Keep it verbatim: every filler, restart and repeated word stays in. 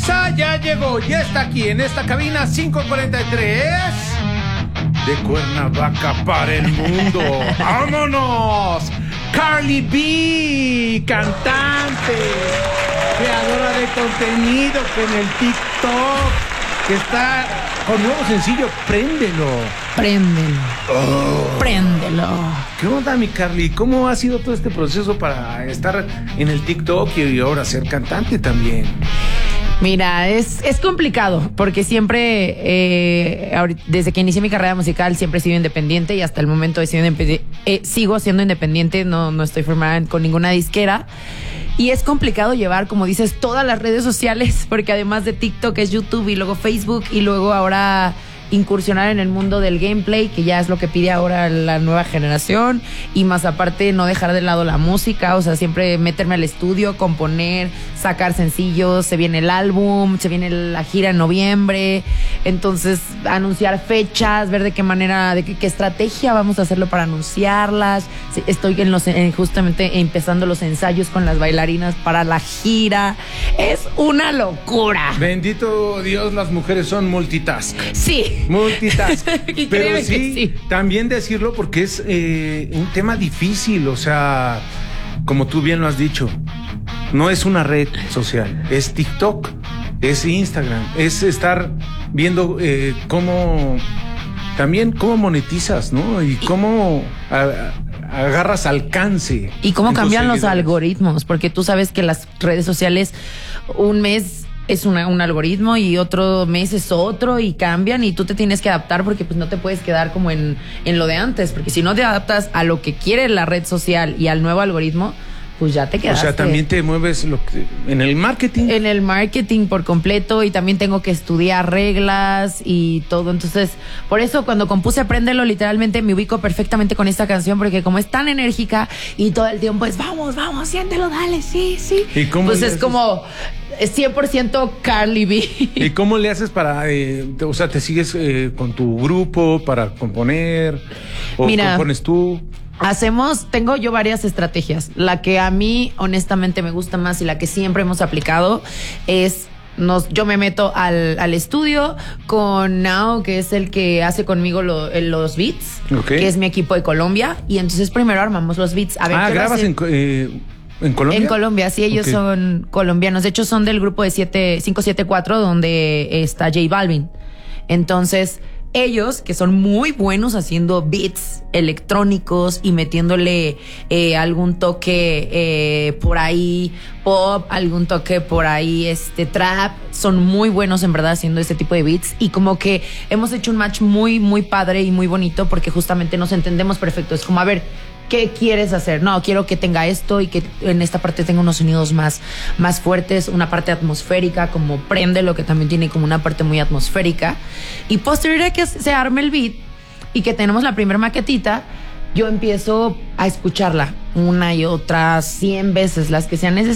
Ya llegó, ya está aquí en esta cabina cinco cuarenta y tres de Cuernavaca para el mundo. ¡Vámonos! Carly B, cantante, creadora de contenido que en el TikTok, que está con nuevo sencillo, Préndelo. Préndelo. Oh. Préndelo. ¿Qué onda, mi Carly? ¿Cómo ha sido todo este proceso para estar en el TikTok y ahora ser cantante también? Mira, es, es complicado porque siempre, eh, ahorita, desde que inicié mi carrera musical, siempre he sido independiente y hasta el momento he sido independ- eh, sigo siendo independiente, no, no estoy formada con ninguna disquera. Y es complicado llevar, como dices, todas las redes sociales, porque además de TikTok es YouTube y luego Facebook y luego ahora incursionar en el mundo del gameplay, que ya es lo que pide ahora la nueva generación, y más aparte no dejar de lado la música, o sea, siempre meterme al estudio, componer, sacar sencillos, se viene el álbum, se viene la gira en noviembre, entonces anunciar fechas, ver de qué manera, de qué, qué estrategia vamos a hacerlo para anunciarlas. Estoy en los, en justamente empezando los ensayos con las bailarinas para la gira. Es una locura. Bendito Dios, las mujeres son multitask. Sí. Multitask. Pero sí, sí, también decirlo porque es eh, un tema difícil, o sea, como tú bien lo has dicho, no es una red social, es TikTok, es Instagram, es estar viendo eh, cómo, también cómo monetizas, ¿no? Y cómo a, a, agarras alcance. Y cómo cambian los seguidores. algoritmos, porque tú sabes que las redes sociales un mes es una, un algoritmo y otro mes es otro y cambian y tú te tienes que adaptar porque pues no te puedes quedar como en, en lo de antes, porque si no te adaptas a lo que quiere la red social y al nuevo algoritmo, pues ya te quedaste. O sea, también te mueves lo que, en el marketing. En el marketing por completo, y también tengo que estudiar reglas y todo. Entonces, por eso cuando compuse Préndelo, literalmente me ubico perfectamente con esta canción, porque como es tan enérgica y todo el tiempo es vamos, vamos, siéntelo, dale, sí, sí. ¿Y cómo pues le es haces? como cien por ciento Carly B. ¿Y cómo le haces para, eh, te, o sea, te sigues eh, con tu grupo para componer? ¿O Mira, compones tú? Hacemos, tengo yo varias estrategias. La que a mí honestamente me gusta más y la que siempre hemos aplicado es, nos, yo me meto al, al estudio con Nao, que es el que hace conmigo lo, los beats, Okay. que es mi equipo de Colombia, y entonces primero armamos los beats. A ver, Ah, ¿qué grabas hace? en, eh, en Colombia. En Colombia, sí, ellos Okay. son colombianos. De hecho, son del grupo de siete, cinco siete cuatro, donde está J Balvin. Entonces, ellos, que son muy buenos haciendo beats electrónicos y metiéndole eh, algún toque eh, por ahí pop, algún toque por ahí este trap, son muy buenos en verdad haciendo este tipo de beats, y como que hemos hecho un match muy, muy padre y muy bonito porque justamente nos entendemos perfecto. Es como, a ver, ¿qué quieres hacer? No, quiero que tenga esto y que en esta parte tenga unos sonidos más, más fuertes, una parte atmosférica, como Préndelo, que también tiene como una parte muy atmosférica. Y posterior a que se arme el beat y que tenemos la primera maquetita, yo empiezo a escucharla una y otra, cien veces, las que sean necesarias.